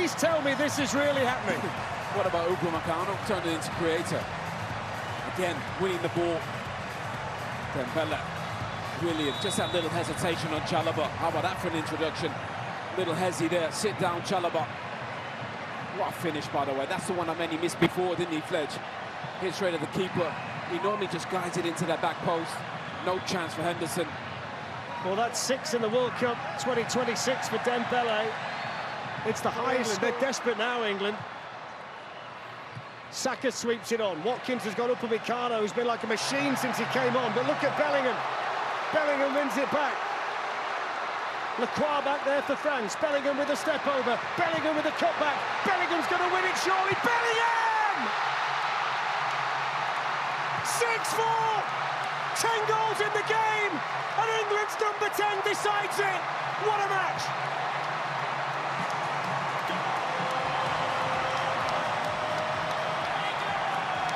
Please tell me this is really happening. What about Upamecano turning into creator? Again, winning the ball. Dembele, brilliant. Just that little hesitation on Chalobah. How about that for an introduction? Little hezzy there. Sit down, Chalobah. What a finish, by the way. That's the one I meant he missed before, didn't he, Fledge? Hits straight at the keeper. He normally just guides it into that back post. No chance for Henderson. Well, that's 6 in the World Cup 2026 for Dembele. It's the highest. They're desperate now, England. Saka sweeps it on. Watkins has got Upamecano, who's been like a machine since he came on. But look at Bellingham. Bellingham wins it back. Lacroix back there for France. Bellingham with a step over. Bellingham with a cutback. Bellingham's going to win it, surely. Bellingham! 6-4! 10 goals in the game! And England's number 10 decides it! What a match!